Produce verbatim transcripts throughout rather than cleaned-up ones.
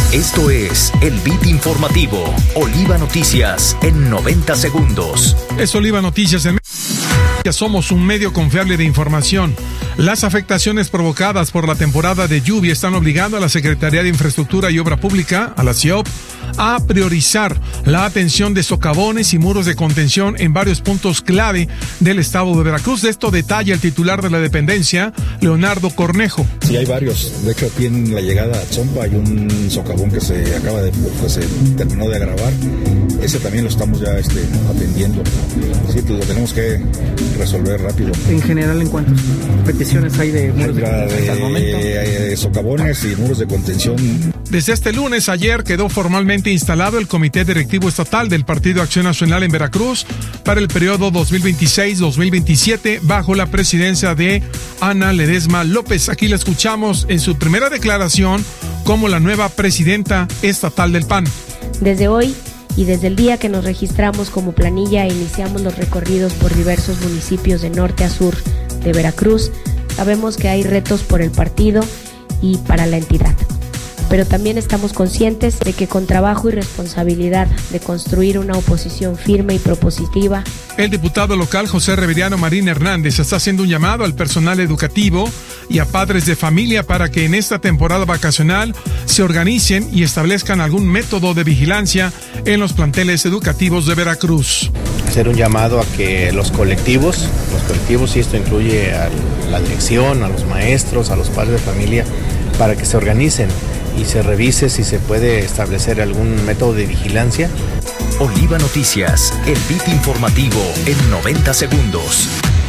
Esto es el Beat Informativo, Oliva Noticias en noventa segundos. Es Oliva Noticias en Somos un medio confiable de información. Las afectaciones provocadas por la temporada de lluvia están obligando a la Secretaría de Infraestructura y Obra Pública, a la C I O P, a priorizar la atención de socavones y muros de contención en varios puntos clave del estado de Veracruz. De esto detalla el titular de la dependencia, Leonardo Cornejo. Sí, hay varios. De hecho, aquí en la llegada a Tzompa hay un socavón que se acaba de, pues se terminó de agravar. Ese también lo estamos ya este, atendiendo. Sí, pues lo tenemos que resolver rápido. En general, ¿en cuántas peticiones hay de muros de contención hasta el momento? De socavones y muros de contención. Desde este lunes, ayer, quedó formalmente instalado el Comité Directivo Estatal del Partido Acción Nacional en Veracruz para el periodo dos mil veintiséis dos mil veintisiete bajo la presidencia de Ana Ledesma López. Aquí la escuchamos en su primera declaración como la nueva presidenta estatal del P A N. Desde hoy y desde el día que nos registramos como planilla e iniciamos los recorridos por diversos municipios de norte a sur de Veracruz, sabemos que hay retos por el partido y para la entidad. Pero también estamos conscientes de que con trabajo y responsabilidad de construir una oposición firme y propositiva. El diputado local José Reveriano Marín Hernández está haciendo un llamado al personal educativo y a padres de familia para que en esta temporada vacacional se organicen y establezcan algún método de vigilancia en los planteles educativos de Veracruz. Hacer un llamado a que los colectivos, los colectivos, y esto incluye a la dirección, a los maestros, a los padres de familia, para que se organicen y se revise si se puede establecer algún método de vigilancia. Oliva Noticias, el Beat Informativo en noventa segundos.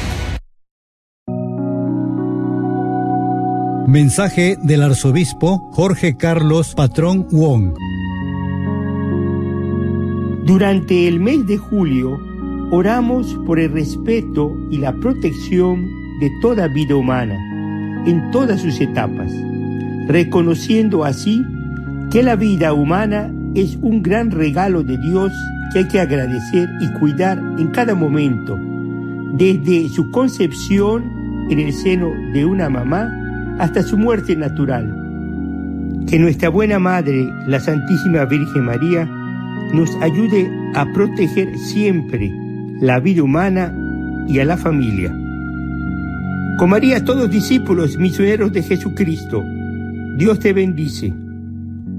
Mensaje del arzobispo Jorge Carlos Patrón Wong. Durante el mes de julio, oramos por el respeto y la protección de toda vida humana, en todas sus etapas, reconociendo así que la vida humana es un gran regalo de Dios que hay que agradecer y cuidar en cada momento, desde su concepción en el seno de una mamá hasta su muerte natural. Que nuestra buena Madre, la Santísima Virgen María, nos ayude a proteger siempre la vida humana y a la familia. Con María, todos discípulos misioneros de Jesucristo, Dios te bendice.